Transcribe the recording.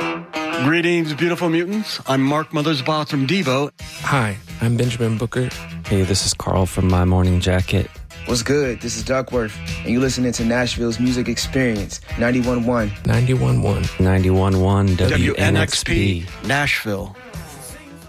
Greetings, beautiful mutants. I'm Mark Mothersbaugh from Devo. Hi, I'm Benjamin Booker. Hey, this is Carl from My Morning Jacket. What's good? This is Duckworth, and you're listening to Nashville's Music Experience, 91.1. 91.1. 91.1 WNXP. WNXP, Nashville.